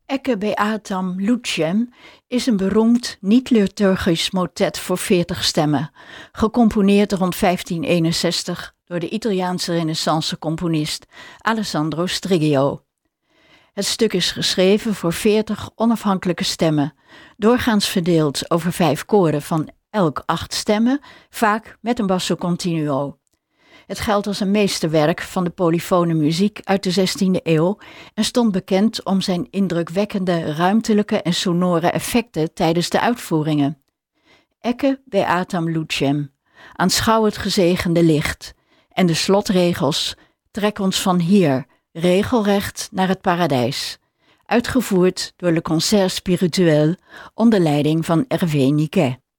Ecce Beatam Lucem is een beroemd niet-liturgisch motet voor 40 stemmen, gecomponeerd rond 1561 door de Italiaanse renaissance-componist Alessandro Striggio. Het stuk is geschreven voor 40 onafhankelijke stemmen, doorgaans verdeeld over 5 koren van elk 8 stemmen, vaak met een basso continuo. Het geldt als een meesterwerk van de polyfone muziek uit de 16e eeuw en stond bekend om zijn indrukwekkende ruimtelijke en sonore effecten tijdens de uitvoeringen. Ecce Beatam Lucem, aanschouw het gezegende licht, en de slotregels, trek ons van hier regelrecht naar het paradijs, uitgevoerd door Le Concert Spirituel onder leiding van Hervé Niquet.